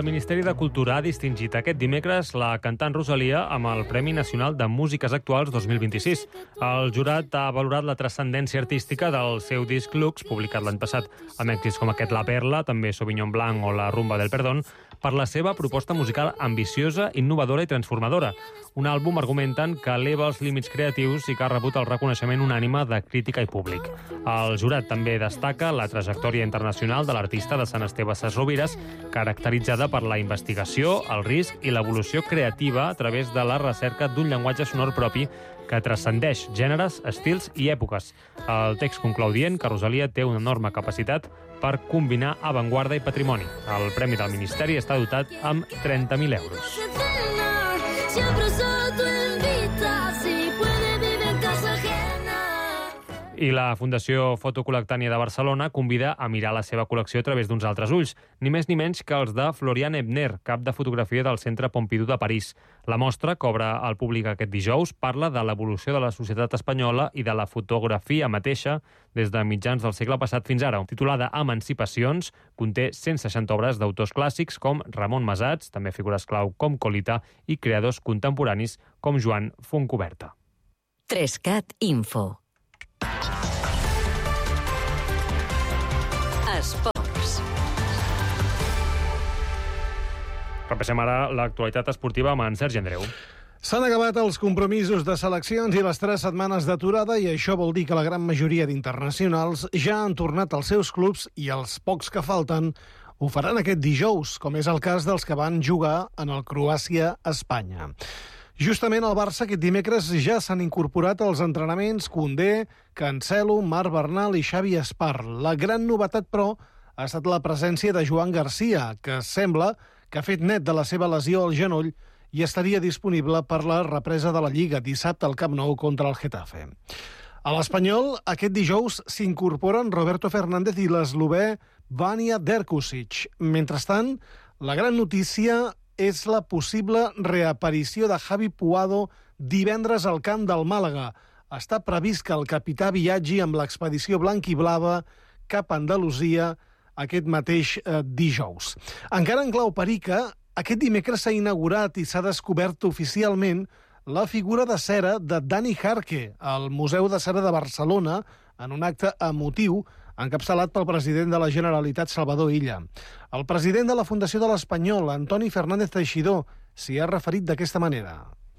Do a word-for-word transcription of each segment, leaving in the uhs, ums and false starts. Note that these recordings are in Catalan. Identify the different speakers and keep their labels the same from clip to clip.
Speaker 1: El Ministeri de Cultura ha distingit aquest dimecres la cantant Rosalia amb el Premi Nacional de Músiques Actuals dos mil vint-i-sis. El jurat ha valorat la transcendència artística del seu disc Lux, publicat l'any passat, amb èxits com aquest La Perla, també Sauvignon Blanc o La Rumba del Perdón, per la seva proposta musical ambiciosa, innovadora i transformadora. Un àlbum, argumenten, que eleva els límits creatius i que ha rebut el reconeixement unànime de crítica i públic. El jurat també destaca la trajectòria internacional de l'artista de Sant Esteve Sesrovires, caracteritzada per la investigació, el risc i l'evolució creativa a través de la recerca d'un llenguatge sonor propi que transcendeix gèneres, estils i èpoques. El text conclou dient que Rosalia té una enorme capacitat per combinar avantguarda i patrimoni. El Premi del Ministeri està dotat amb trenta mil euros. I la Fundació Fotocolectània de Barcelona convida a mirar la seva col·lecció a través d'uns altres ulls, ni més ni menys que els de Florian Ebner, cap de fotografia del Centre Pompidou de París. La mostra, que obre al públic aquest dijous, parla de l'evolució de la societat espanyola i de la fotografia mateixa des de mitjans del segle passat fins ara. Titulada Emancipacions, conté cent seixanta obres d'autors clàssics com Ramon Masats, també figures clau com Colita, i creadors contemporanis com Joan Fontcoberta.
Speaker 2: Trescat Info. Esports.
Speaker 1: Repassem ara l'actualitat esportiva amb en Sergi Andreu.
Speaker 3: S'han acabat els compromisos de seleccions i les tres setmanes d'aturada, i això vol dir que la gran majoria d'internacionals ja han tornat als seus clubs i els pocs que falten ho faran aquest dijous, com és el cas dels que van jugar en el Croàcia-Espanya. Justament al Barça aquest dimecres ja s'han incorporat als entrenaments Koundé, Cancelo, Marc Bernal i Xavi Espar. La gran novetat, però, ha estat la presència de Joan Garcia, que sembla que ha fet net de la seva lesió al genoll i estaria disponible per la represa de la Lliga dissabte al Camp Nou contra el Getafe. A l'Espanyol, aquest dijous s'incorporen Roberto Fernández i l'eslovè Vanja Drkušić. Mentrestant, la gran notícia és la possible reaparició de Javi Puado divendres al camp del Màlaga. Està previst que el capità viatgi amb l'expedició blanc-i-blava cap a Andalusia aquest mateix eh, dijous. Encara en clau perica, aquest dimecres s'ha inaugurat i s'ha descobert oficialment la figura de cera de Dani Jarque al Museu de Cera de Barcelona en un acte emotiu encapçalat pel president de la Generalitat, Salvador Illa. El president de la Fundació de l'Espanyol, Antoni Fernández Teixidor, s'hi ha referit d'aquesta manera.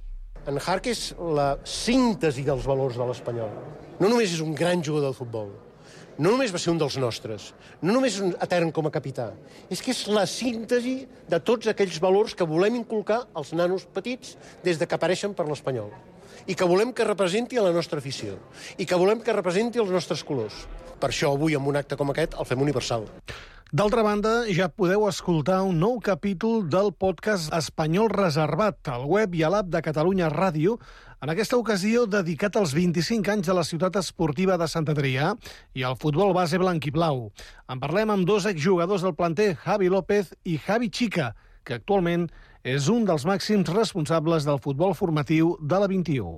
Speaker 4: En Jarque és la síntesi dels valors de l'Espanyol. No només és un gran jugador de futbol, no només va ser un dels nostres, no només és un etern com a capità, és que és la síntesi de tots aquells valors que volem inculcar als nanos petits des de que apareixen per l'Espanyol, i que volem que representi a la nostra afició, i que volem que representi els nostres colors. Per això avui, amb un acte com aquest, el fem universal.
Speaker 3: D'altra banda, ja podeu escoltar un nou capítol del podcast Espanyol Reservat, al web i a l'app de Catalunya Ràdio, en aquesta ocasió dedicat als vint-i-cinc anys de la ciutat esportiva de Sant Adrià i al futbol base blanc i blau. En parlem amb dos exjugadors del planter, Javi López i Javi Chica, que actualment és un dels màxims responsables del futbol formatiu de la vint-i-u.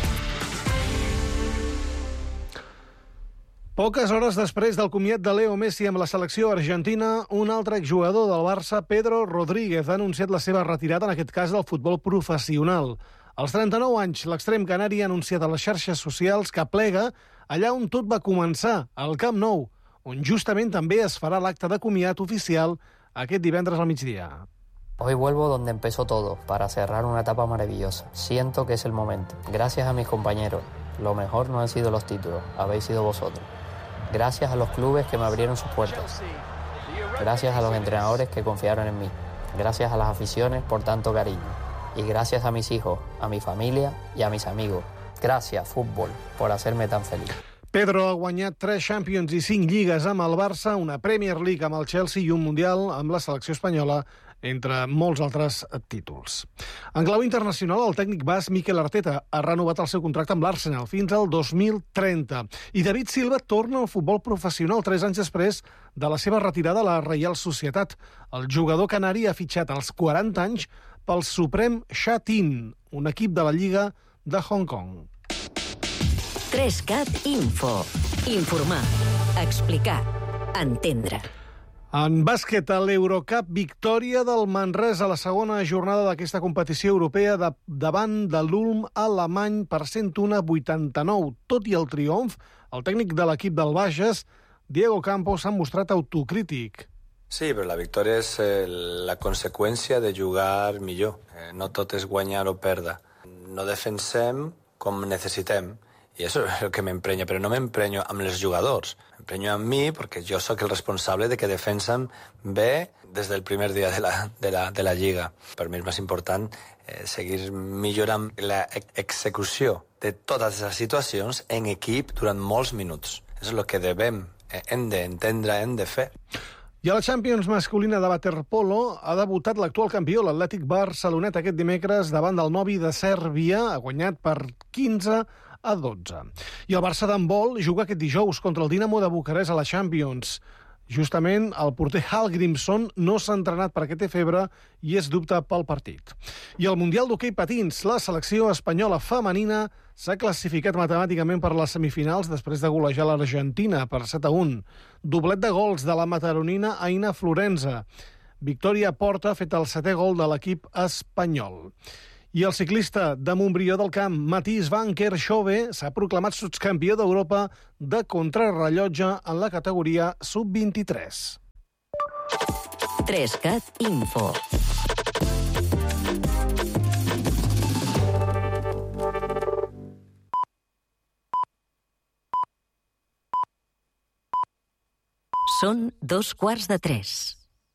Speaker 3: Poques hores després del comiat de Leo Messi amb la selecció argentina, un altre exjugador del Barça, Pedro Rodríguez, ha anunciat la seva retirada, en aquest cas del futbol professional. Als trenta-nou anys, l'extrem canari ha anunciat a les xarxes socials que plega allà on tot va començar, al Camp Nou, on justament també es farà l'acte de comiat oficial aquest divendres al migdia.
Speaker 5: Hoy vuelvo donde empezó todo, para cerrar una etapa maravillosa. Siento que es el momento. Gracias a mis compañeros. Lo mejor no han sido los títulos, habéis sido vosotros. Gracias a los clubes que me abrieron sus puertas. Gracias a los entrenadores que confiaron en mí. Gracias a las aficiones por tanto cariño. Y gracias a mis hijos, a mi familia y a mis amigos. Gracias, fútbol, por hacerme tan feliz.
Speaker 3: Pedro ha guanyat tres Champions i cinc lligues amb el Barça, una Premier League amb el Chelsea i un Mundial amb la selecció espanyola, entre molts altres títols. En clau internacional, el tècnic basc Mikel Arteta ha renovat el seu contracte amb l'Arsenal fins al dos mil trenta. I David Silva torna al futbol professional tres anys després de la seva retirada a la Reial Societat. El jugador canari ha fitxat als quaranta anys pel Suprem Sha-Tin, un equip de la Lliga de Hong Kong.
Speaker 2: Trescat Info. Informar, explicar, entendre.
Speaker 3: En bàsquet, a l'Eurocup, victòria del Manresa a la segona jornada d'aquesta competició europea de, davant de l'Ulm alemany per cent un a vuitanta-nou. Tot i el triomf, el tècnic de l'equip del Bages, Diego Campos, s'ha mostrat autocrític.
Speaker 6: Sí, però la victòria és eh, la conseqüència de jugar millor. Eh, no tot és guanyar o perdre. No defensem com necessitem. I això és el que m'emprenya, però no m'emprenyo amb els jugadors. M'emprenyo amb mi perquè jo sóc el responsable de que defensen bé des del primer dia de la, de la, de la Lliga. Per mi és més important eh, seguir millorant la execució de totes les situacions en equip durant molts minuts. És el que devem, eh, hem d'entendre, hem de fer.
Speaker 3: I a la Champions masculina de waterpolo ha debutat l'actual campió, l'Atlètic Barcelonet, aquest dimecres davant del Novi de Sèrbia. Ha guanyat per quinze a dotze. I el Barça d'handbol juga aquest dijous contra el Dinamo de Bucarest a la Champions. Justament el porter Hallgrímsson no s'ha entrenat perquè té febre i és dubte pel partit. I al Mundial d'Hoquei Patins, la selecció espanyola femenina s'ha classificat matemàticament per les semifinals després de golejar l'Argentina per set a un. Doblet de gols de la mataronina Aina Florenza. Victòria Porta ha fet el setè gol de l'equip espanyol. I el ciclista de Montbrió del Camp, Mathies van Kerschobe, s'ha proclamat subcampió d'Europa de contrarrellotge en la categoria sub vint-i-tres.
Speaker 2: Trescat Info. Són dos quarts de tres.